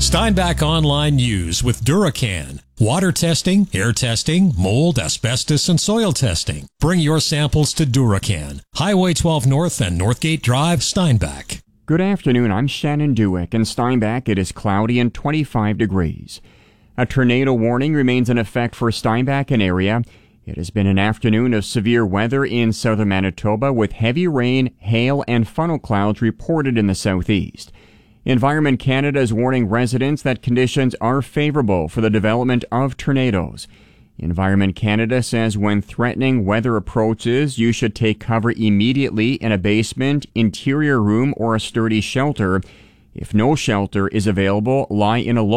Steinbach Online News with Duracan. Water testing, air testing, mold, asbestos, and soil testing. Bring your samples to Duracan. Highway 12 North and Northgate Drive, Steinbach. Good afternoon, I'm Shannon Dewick. In Steinbach, it is cloudy and 25 degrees. A tornado warning remains in effect for Steinbach and area. It has been an afternoon of severe weather in southern Manitoba with heavy rain, hail, and funnel clouds reported in the southeast. Environment Canada is warning residents that conditions are favorable for the development of tornadoes. Environment Canada says when threatening weather approaches, you should take cover immediately in a basement, interior room, or a sturdy shelter. If no shelter is available, lie in a